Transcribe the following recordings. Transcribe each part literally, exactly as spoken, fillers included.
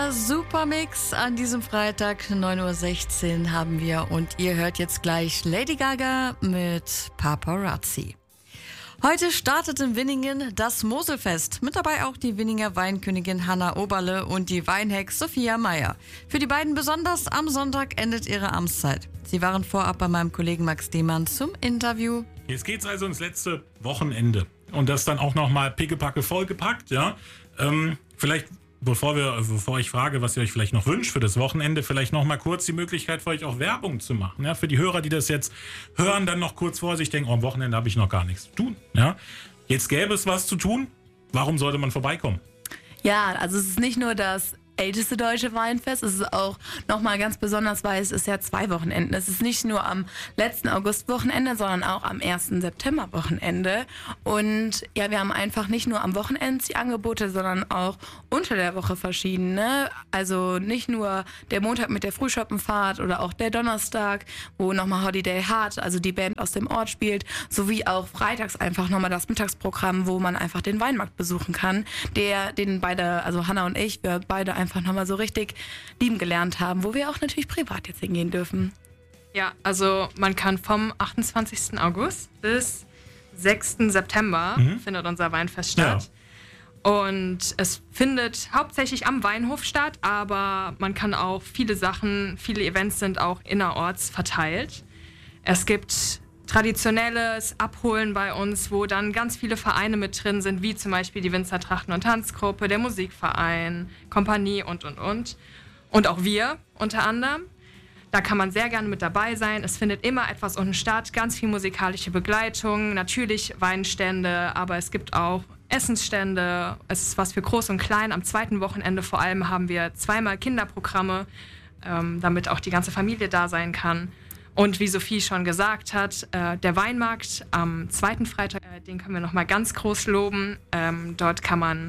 Der Supermix an diesem Freitag, neun Uhr sechzehn haben wir und ihr hört jetzt gleich Lady Gaga mit Paparazzi. Heute startet in Winningen das Moselfest. Mit dabei auch die Winninger Weinkönigin Hanna Oberle und die Weinhex Sophia Meyer. Für die beiden besonders, am Sonntag endet ihre Amtszeit. Sie waren vorab bei meinem Kollegen Max Demann zum Interview. Jetzt geht's also ins letzte Wochenende. Und das dann auch nochmal pickepacke vollgepackt, ja. Ähm, vielleicht, bevor, wir, bevor ich frage, was ihr euch vielleicht noch wünscht für das Wochenende, vielleicht nochmal kurz die Möglichkeit für euch auch Werbung zu machen. Ja? Für die Hörer, die das jetzt hören, dann noch kurz vor sich denken, oh, am Wochenende habe ich noch gar nichts zu tun. Ja? Jetzt gäbe es was zu tun. Warum sollte man vorbeikommen? Ja, also es ist nicht nur das älteste deutsche Weinfest, es ist auch nochmal ganz besonders, weil es ist ja zwei Wochenenden. Es ist nicht nur am letzten Augustwochenende, sondern auch am ersten Septemberwochenende. Und ja, wir haben einfach nicht nur am Wochenende die Angebote, sondern auch unter der Woche verschiedene. Also nicht nur der Montag mit der Frühschoppenfahrt oder auch der Donnerstag, wo nochmal Holiday Heart, also die Band aus dem Ort spielt, sowie auch freitags einfach nochmal das Mittagsprogramm, wo man einfach den Weinmarkt besuchen kann, der, den beide, also Hanna und ich, wir beide einfach einfach nochmal so richtig lieben gelernt haben, wo wir auch natürlich privat jetzt hingehen dürfen. Ja, also man kann vom achtundzwanzigsten August bis sechsten September mhm. findet unser Weinfest statt. Ja. Und es findet hauptsächlich am Weinhof statt, aber man kann auch viele Sachen, viele Events sind auch innerorts verteilt. Es gibt traditionelles Abholen bei uns, wo dann ganz viele Vereine mit drin sind, wie zum Beispiel die Winzer Trachten- und Tanzgruppe, der Musikverein, Kompanie und, und, und. Und auch wir unter anderem. Da kann man sehr gerne mit dabei sein. Es findet immer etwas unten statt, ganz viel musikalische Begleitung, natürlich Weinstände, aber es gibt auch Essensstände. Es ist was für Groß und Klein. Am zweiten Wochenende vor allem haben wir zweimal Kinderprogramme, ähm, damit auch die ganze Familie da sein kann. Und wie Sophie schon gesagt hat, äh, der Weinmarkt am zweiten Freitag, äh, den können wir nochmal ganz groß loben. Ähm, dort kann man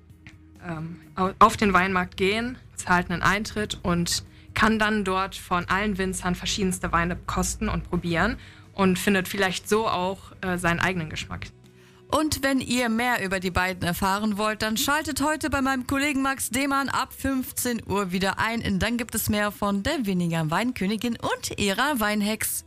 ähm, auf den Weinmarkt gehen, zahlt einen Eintritt und kann dann dort von allen Winzern verschiedenste Weine kosten und probieren und findet vielleicht so auch äh, seinen eigenen Geschmack. Und wenn ihr mehr über die beiden erfahren wollt, dann schaltet heute bei meinem Kollegen Max Demann ab fünfzehn Uhr wieder ein. Und dann gibt es mehr von der Winninger Weinkönigin und ihrer Weinhex.